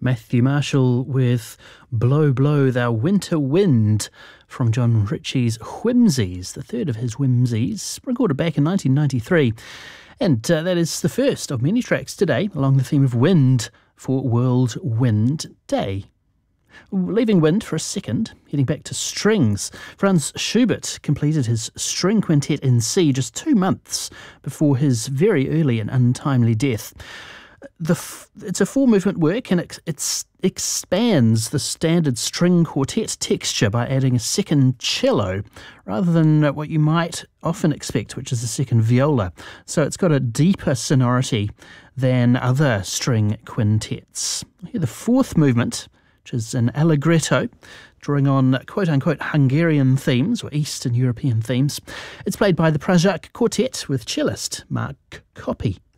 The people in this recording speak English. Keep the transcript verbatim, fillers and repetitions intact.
Matthew Marshall with Blow Blow Thou Winter Wind from John Ritchie's Whimsies, the third of his Whimsies, recorded back in nineteen ninety-three. And uh, that is the first of many tracks today along the theme of wind for World Wind Day. Leaving wind for a second, heading back to strings. Franz Schubert completed his string quintet in C just two months before his very early and untimely death. The f- it's a four-movement work, and it it's, expands the standard string quartet texture by adding a second cello rather than what you might often expect, which is a second viola. So it's got a deeper sonority than other string quintets. Here, the fourth movement, which is an allegretto, drawing on quote-unquote Hungarian themes or Eastern European themes. It's played by the Prajak Quartet with cellist Mark Koppy.